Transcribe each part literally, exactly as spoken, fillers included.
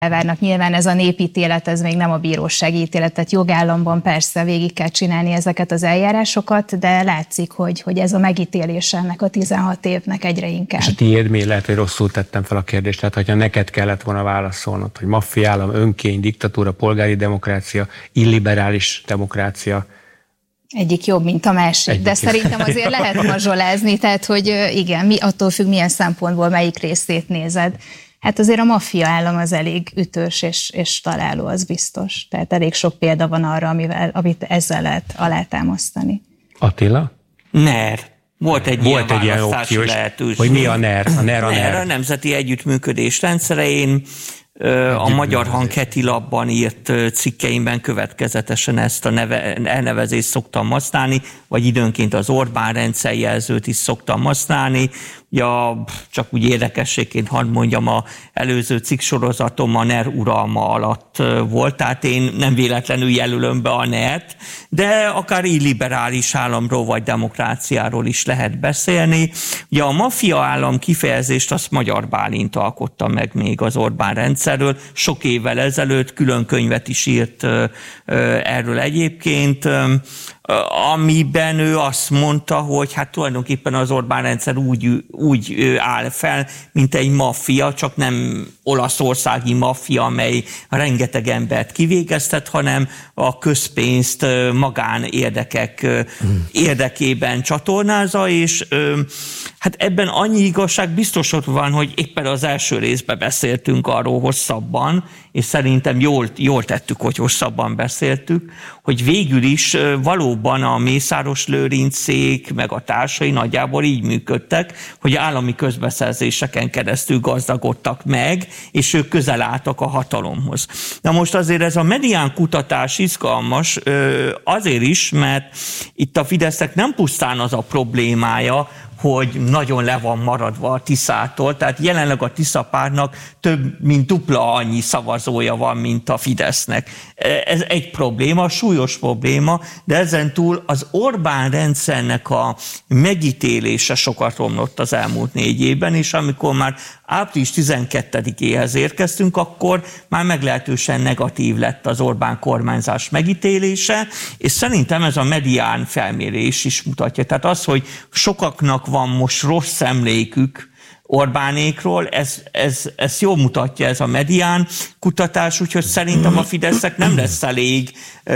elvárnak. Nyilván ez a népítélet, ez még nem a bírósági ítélet, tehát jogállamban persze végig kell csinálni ezeket az eljárásokat, de látszik, hogy, hogy ez a megítélés ennek a tizenhat évnek egyre inkább. És a tiéd mi? Lehet, hogy rosszul tettem fel a kérdést, tehát hogyha neked kellett volna válaszolnod, hogy maffiállam, önkény, diktatúra, polgári demokrácia, illiberális demokrácia. Egyik jobb, mint a másik, Egyik de szerintem azért lehet mazsolázni, tehát hogy igen, mi, attól függ, milyen szempontból melyik részét nézed. Hát azért a maffia állam az elég ütős és, és találó, az biztos. Tehát elég sok példa van arra, amivel, amit ezzel lehet alátámasztani. Attila? NER. Volt egy Volt ilyen egy ilyen választási opció, lehetőség. hogy mi a NER? A NER a NER. A Nemzeti Együttműködés rendszerein. A Magyar Hang heti lapban írt cikkeimben következetesen ezt a neve, elnevezést szoktam használni, vagy időnként az Orbán rendszerjelzőt is szoktam használni. Ja, csak úgy érdekességként hadd mondjam, az előző cikksorozatom a NER uralma alatt volt, tehát én nem véletlenül jelölöm be a NER-t, de akár illiberális államról vagy demokráciáról is lehet beszélni. Ugye a maffia állam kifejezést azt Magyar Bálint alkotta meg még az Orbán rendszerről, sok évvel ezelőtt külön könyvet is írt erről egyébként, amiben ő azt mondta, hogy hát tulajdonképpen az Orbán rendszer úgy, úgy áll fel, mint egy maffia, csak nem olaszországi maffia, amely rengeteg embert kivégeztet, hanem a közpénzt magán érdekek hmm. érdekében csatornázza, és hát ebben annyi igazság biztos ott van, hogy éppen az első részben beszéltünk arról hosszabban, és szerintem jól, jól tettük, hogy hosszabban beszéltük, hogy végül is valóban a Mészáros Lőrincék meg a társai nagyjából így működtek, hogy állami közbeszerzéseken keresztül gazdagodtak meg, és ők közel álltak a hatalomhoz. Na most azért ez a medián kutatás izgalmas azért is, mert itt a Fidesznek nem pusztán az a problémája, hogy nagyon le van maradva a Tiszától, tehát jelenleg a Tisza pártnak több mint dupla annyi szavazója van, mint a Fidesznek. Ez egy probléma, súlyos probléma, de ezen túl az Orbán rendszernek a megítélése sokat romlott az elmúlt négy évben, és amikor már április tizenkettedikéhez érkeztünk, akkor már meglehetősen negatív lett az Orbán kormányzás megítélése, és szerintem ez a medián felmérés is mutatja. Tehát az, hogy sokaknak van most rossz emlékük Orbánékról, ez, ez, ez jól mutatja ez a medián kutatás, úgyhogy szerintem a Fidesznek nem lesz elég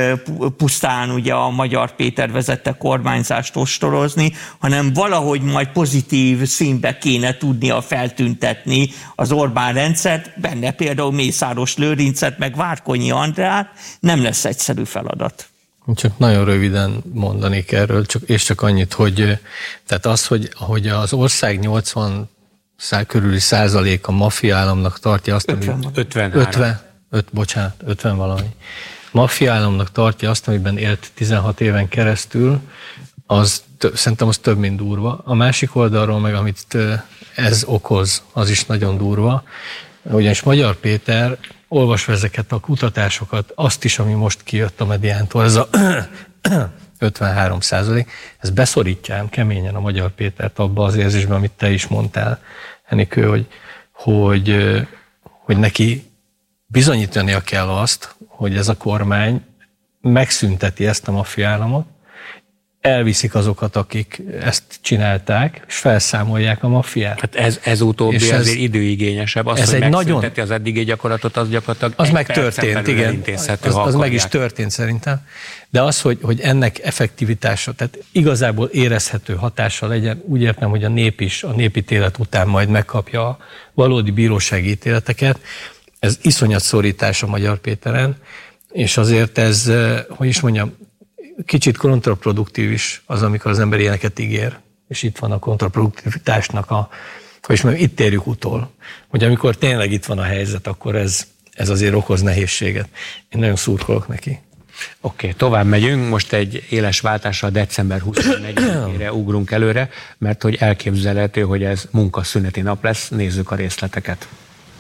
pusztán ugye a Magyar Péter vezette kormányzást ostorozni, hanem valahogy majd pozitív színbe kéne tudnia feltüntetni az Orbán rendszert, benne például Mészáros Lőrincet, meg Várkonyi Andrát, nem lesz egyszerű feladat. Csak nagyon röviden mondanék erről, csak, és csak annyit, hogy tehát az, hogy, hogy az ország nyolcvan szá, körüli százalék a maffia államnak tartja azt, ötven, ami... ötven, ötven, öt, bocsánat, ötven valami. Maffia államnak tartja azt, amiben élt tizenhat éven keresztül, az szerintem az több, mint durva. A másik oldalról meg, amit ez okoz, az is nagyon durva. Ugyanis Magyar Péter, olvasva ezeket a kutatásokat, azt is, ami most kijött a mediántól, ez a ötvenhárom százalék, ez beszorítja ám keményen a Magyar Pétert abba az érzésben, amit te is mondtál, Enikő, hogy, hogy, hogy neki bizonyítania kell azt, hogy ez a kormány megszünteti ezt a maffia államot, elviszik azokat, akik ezt csinálták, és felszámolják a maffiát. Hát ez, ez utóbbi és ez, azért időigényesebb. Az, ez hogy egy megszünteti nagyon, az eddigi gyakorlatot, az gyakorlatilag az meg történt, igen. Az, az meg is történt szerintem. De az, hogy, hogy ennek effektivitása, tehát igazából érezhető hatása legyen, úgy értem, hogy a nép is a népítélet után majd megkapja a valódi bírósági ítéleteket, ez iszonyat szorítás a Magyar Péteren, és azért ez, hogy is mondjam, kicsit kontraproduktív is az, amikor az ember ilyeneket ígér, és itt van a kontraproduktivitásnak a, és mondjam, itt érjük utol, hogy amikor tényleg itt van a helyzet, akkor ez, ez azért okoz nehézséget. Én nagyon szurkolok neki. Oké, okay, tovább megyünk, most egy éles váltással december huszonnegyedikére ugrunk előre, mert hogy elképzelhető, hogy ez munkaszüneti nap lesz, nézzük a részleteket.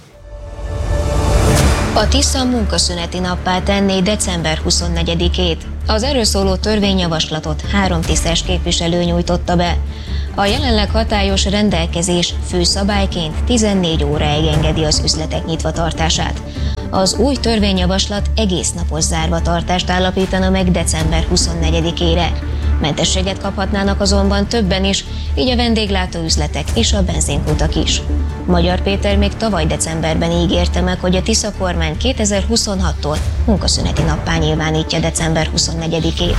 A Tisza munkaszüneti nappá tenné december huszonnegyedikét. Az erről szóló törvényjavaslatot három tisztes képviselő nyújtotta be. A jelenleg hatályos rendelkezés főszabályként tizennégy óráig engedi az üzletek nyitvatartását. Az új törvényjavaslat egész napos zárvatartást állapítana meg december huszonnegyedikére. Mentességet kaphatnának azonban többen is, így a vendéglátóüzletek és a benzinkutak is. Magyar Péter még tavaly decemberben ígérte meg, hogy a Tisza kormány kétezer-huszonhattól munkaszüneti nappá nyilvánítja december huszonnegyedikét.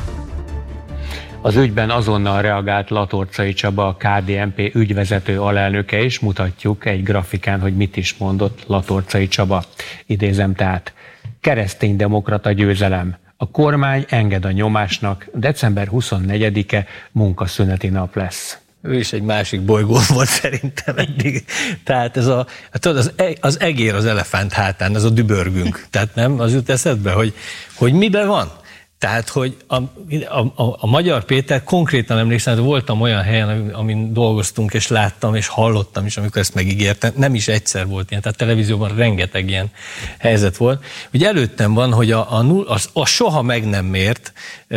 Az ügyben azonnal reagált Latorczai Csaba, a ká dé en pé ügyvezető alelnöke is, mutatjuk egy grafikán, hogy mit is mondott Latorczai Csaba. Idézem tehát: kereszténydemokrata győzelem. A kormány enged a nyomásnak, december huszonnegyedike munkaszüneti nap lesz. Ő is egy másik bolygón volt szerintem eddig. Tehát ez a, tudod, az, az egér az elefánt hátán, ez a dübörgünk. Tehát nem, az jut eszedbe, hogy, hogy miben van? Tehát, hogy a, a, a, a Magyar Péter, konkrétan emlékszem, hogy voltam olyan helyen, amin dolgoztunk, és láttam, és hallottam is, amikor ezt megígértem, nem is egyszer volt ilyen, tehát televízióban rengeteg ilyen helyzet volt. Ugye előttem van, hogy a, a, null, a, a soha meg nem mért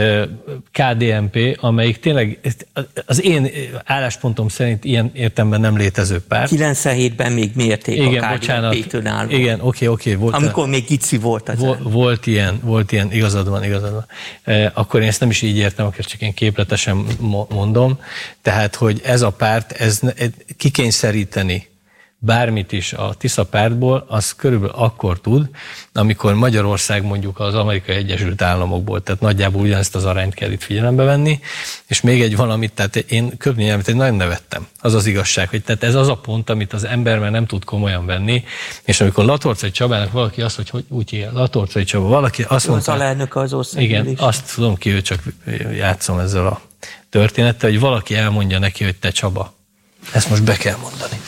ká dé en pé, amelyik tényleg az én álláspontom szerint ilyen értelemben nem létező párt. kilencvenhétben még mérték igen, a ká dé en pé-től nálunk. Igen, oké, oké. Volt, amikor még gici volt az. Volt, volt ilyen, volt ilyen, igazad van, igazad van. E, akkor én ezt nem is így értem, akkor csak én képletesen mondom. Tehát, hogy ez a párt, ez kikényszeríteni bármit is a Tisza pártból, az körülbelül akkor tud, amikor Magyarország mondjuk az Amerikai Egyesült Államokból, tehát nagyjából ugyanezt az arányt kell itt figyelembe venni, és még egy valamit, tehát én köpnyelmet egy nagyon nevettem. Az az igazság, hogy tehát ez az a pont, amit az ember már nem tud komolyan venni, és amikor Latorczai Csabának valaki azt, hogy, hogy úgy ilyen, Latorczai Csaba, valaki azt ő mondta... Az alelnök az igen, is. Azt tudom ki, ő csak játszom ezzel a történettel, hogy valaki elmondja neki, hogy te Csaba, ezt most be kell mondani.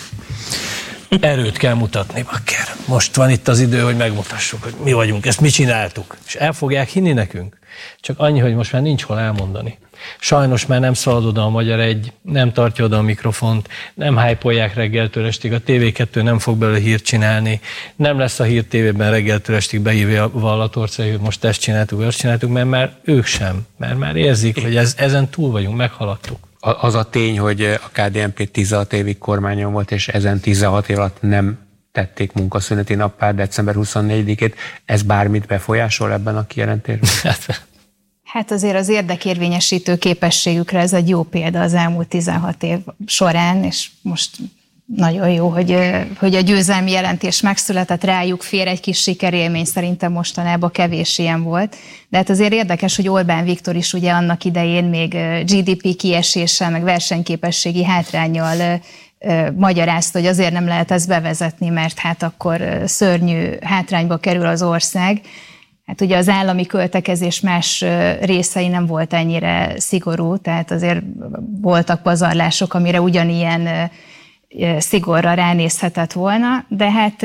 Erőt kell mutatni, bakker. Most van itt az idő, hogy megmutassuk, hogy mi vagyunk, ezt mi csináltuk. És el fogják hinni nekünk. Csak annyi, hogy most már nincs hol elmondani. Sajnos már nem szalad oda a Magyar Egy, nem tartja oda a mikrofont, nem hype-olják reggeltől estig, a té vé kettő nem fog belőle hírt csinálni, nem lesz a Hír té vében reggeltől estig behívja a Latorczai, hogy most ezt csináltuk, ezt csináltuk, mert már ők sem, mert már érzik, hogy ez, ezen túl vagyunk, meghaladtuk. Az a tény, hogy a ká dé en pé tizenhat évig kormányon volt, és ezen tizenhat év alatt nem tették munkaszüneti nappá december huszonnegyedikét, ez bármit befolyásol ebben a kijelentésben? Hát azért az érdekérvényesítő képességükre ez egy jó példa az elmúlt tizenhat év során, és most nagyon jó, hogy, hogy a győzelmi jelentés megszületett, rájuk fér egy kis sikerélmény, szerintem mostanában kevés ilyen volt. De hát azért érdekes, hogy Orbán Viktor is ugye annak idején még gé dé pé kieséssel, meg versenyképességi hátránnyal magyarázta, hogy azért nem lehet ezt bevezetni, mert hát akkor szörnyű hátrányba kerül az ország. Hát ugye az állami költekezés más részei nem volt ennyire szigorú, tehát azért voltak pazarlások, amire ugyanilyen szigorra ránézhetett volna, de hát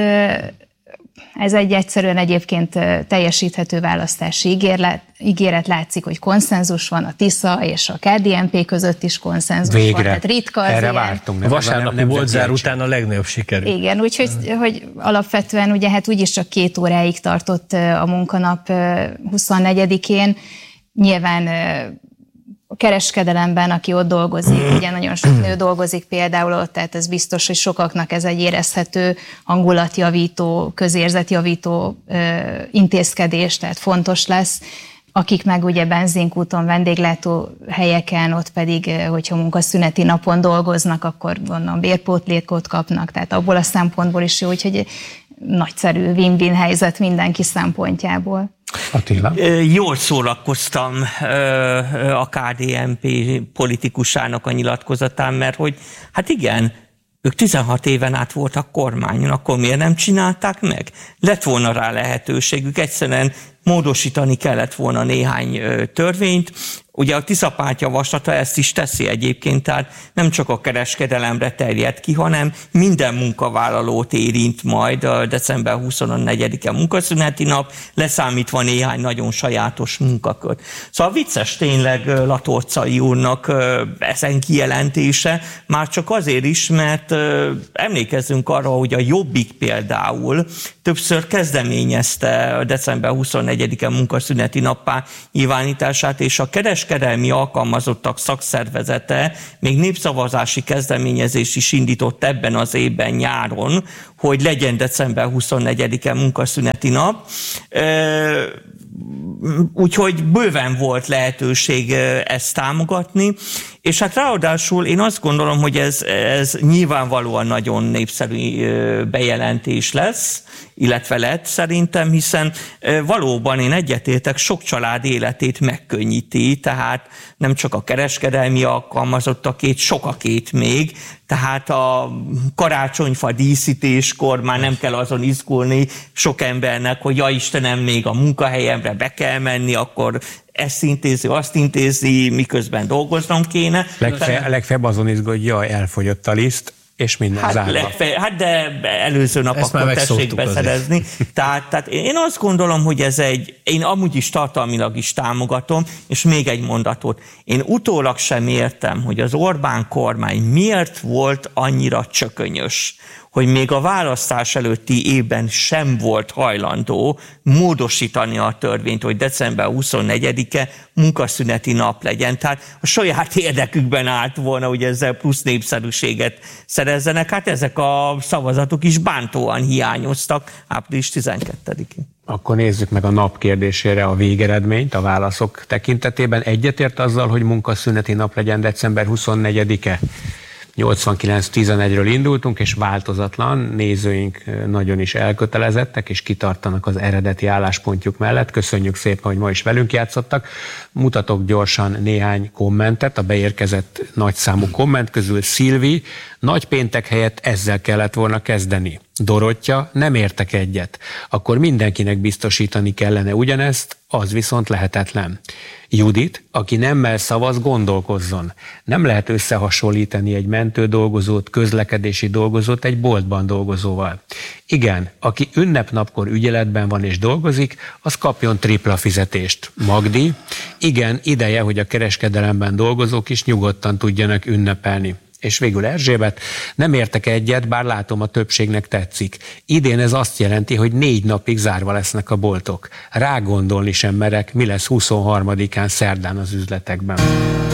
ez egy egyszerűen egyébként teljesíthető választási ígéret, ígéret látszik, hogy konszenzus van a Tisza és a ká dé en pé között is konszenzus végre. van. Tehát ritka az erre ilyen. vártunk. A vasárnapi boltzár után a legnagyobb sikerű. Igen, úgyhogy hogy alapvetően ugye hát úgyis csak két óráig tartott a munkanap huszonnegyedikén. Nyilván a kereskedelemben, aki ott dolgozik, ugye nagyon sok nő dolgozik például ott, tehát ez biztos, hogy sokaknak ez egy érezhető hangulatjavító, közérzetjavító ö, intézkedés, tehát fontos lesz. Akik meg ugye benzinkúton, vendéglátó helyeken, ott pedig, hogyha munkaszüneti napon dolgoznak, akkor gondolom bérpótlékot kapnak, tehát abból a szempontból is jó, úgyhogy nagyszerű win-win helyzet mindenki szempontjából. Attila? Jól szórakoztam a ká dé en pé politikusának a nyilatkozatán, mert hogy hát igen, ők tizenhat éven át voltak kormányon, akkor miért nem csinálták meg? Lett volna rá lehetőségük, egyszerűen módosítani kellett volna néhány törvényt. Ugye a Tisza párt javaslata ezt is teszi egyébként, tehát nem csak a kereskedelemre terjed ki, hanem minden munkavállalót érint majd a december huszonnegyedike munkaszüneti nap, leszámítva néhány nagyon sajátos munkakört. Szóval vicces tényleg Latorczai úrnak ezen kijelentése, már csak azért is, mert emlékezzünk arra, hogy a Jobbik például többször kezdeményezte a december huszonnegyedike munkaszüneti nappá nyilvánítását, és a kereskedelmi alkalmazottak szakszervezete még népszavazási kezdeményezést is indított ebben az évben nyáron, hogy legyen december huszonnegyedike munkaszüneti nap. Úgyhogy bőven volt lehetőség ezt támogatni, és hát ráadásul én azt gondolom, hogy ez, ez nyilvánvalóan nagyon népszerű bejelentés lesz, illetve lett szerintem, hiszen valóban én egyetértek, sok család életét megkönnyíti, tehát nem csak a kereskedelmi alkalmazottakét, sokakét még, tehát a karácsonyfa díszítéskor már nem kell azon izgulni sok embernek, hogy ja Istenem, még a munkahelyemre be kell menni, akkor ezt intézi, azt intézi, miközben dolgoznom kéne. Legfeljebb, legfeljebb azon izgul, hogy jaj, elfogyott a liszt, és minden hát, zárva. Legfeljebb, hát de előző nap ezt akkor tessék beszerezni. Tehát, tehát én azt gondolom, hogy ez egy, én amúgy is tartalmilag is támogatom, és még egy mondatot. Én utólag sem értem, hogy az Orbán kormány miért volt annyira csökönyös, hogy még a választás előtti évben sem volt hajlandó módosítani a törvényt, hogy december huszonnegyedike munkaszüneti nap legyen. Tehát a saját érdekükben állt volna, hogy ezzel plusz népszerűséget szerezzenek. Hát ezek a szavazatok is bántóan hiányoztak április tizenkettedikén. Akkor nézzük meg a nap kérdésére a végeredményt a válaszok tekintetében. Egyetért azzal, hogy munkaszüneti nap legyen december huszonnegyedike? nyolcvankilenc tizenegyről indultunk, és változatlan, nézőink nagyon is elkötelezettek, és kitartanak az eredeti álláspontjuk mellett. Köszönjük szépen, hogy ma is velünk játszottak. Mutatok gyorsan néhány kommentet, a beérkezett nagyszámú komment közül. Szilvi: nagy péntek helyett ezzel kellett volna kezdeni. Dorottya: nem értek egyet. Akkor mindenkinek biztosítani kellene ugyanezt, az viszont lehetetlen. Judit: aki nemmel szavaz, gondolkozzon. Nem lehet összehasonlítani egy mentődolgozót, közlekedési dolgozót egy boltban dolgozóval. Igen, aki ünnepnapkor ügyeletben van és dolgozik, az kapjon tripla fizetést. Magdi: igen, ideje, hogy a kereskedelemben dolgozók is nyugodtan tudjanak ünnepelni. És végül Erzsébet: nem értek egyet, bár látom, a többségnek tetszik. Idén ez azt jelenti, hogy négy napig zárva lesznek a boltok. Rágondolni sem merek, mi lesz huszonharmadikán szerdán az üzletekben.